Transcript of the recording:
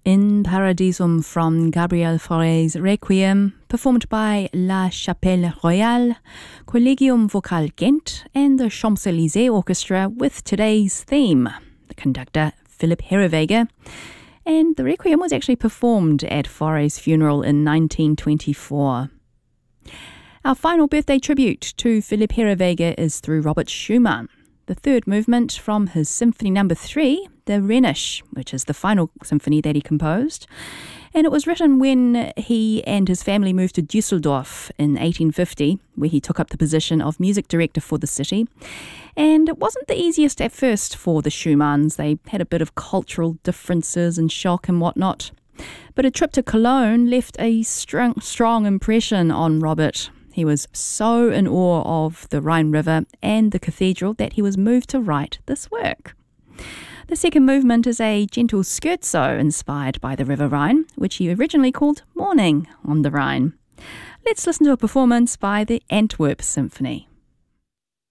In Paradisum from Gabriel Fauré's Requiem, performed by La Chapelle Royale, Collegium Vocal Ghent, and the Champs-Élysées Orchestra with today's theme, the conductor Philipp Herreweghe. And the Requiem was actually performed at Fauré's funeral in 1924. Our final birthday tribute to Philipp Herreweghe is through Robert Schumann. The third movement from his Symphony No. 3, the Rhenish, which is the final symphony that he composed. And it was written when he and his family moved to Düsseldorf in 1850, where he took up the position of music director for the city. And it wasn't the easiest at first for the Schumanns. They had a bit of cultural differences and shock and whatnot. But a trip to Cologne left a strong impression on Robert. He was so in awe of the Rhine River and the cathedral that he was moved to write this work. The second movement is a gentle scherzo inspired by the River Rhine, which he originally called Morning on the Rhine. Let's listen to a performance by the Antwerp Symphony.